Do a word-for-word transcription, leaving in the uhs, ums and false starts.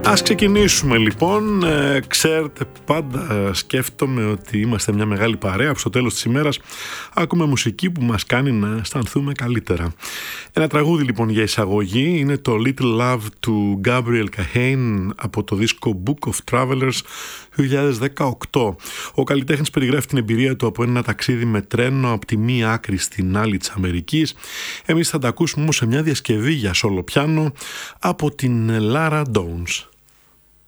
Ας ξεκινήσουμε λοιπόν. ε, Ξέρετε, πάντα σκέφτομαι ότι είμαστε μια μεγάλη παρέα που στο τέλος της ημέρας ακούμε μουσική που μας κάνει να αισθανθούμε καλύτερα. Ένα τραγούδι λοιπόν για εισαγωγή είναι το Little Love του Gabriel Kahane από το δίσκο Book of Travelers δύο χιλιάδες δεκαοκτώ. Ο καλλιτέχνης περιγράφει την εμπειρία του από ένα ταξίδι με τρένο από τη μία άκρη στην άλλη της Αμερικής. Εμείς θα τα ακούσουμε όμως σε μια διασκευή για σόλο πιάνο από την Lara Downs.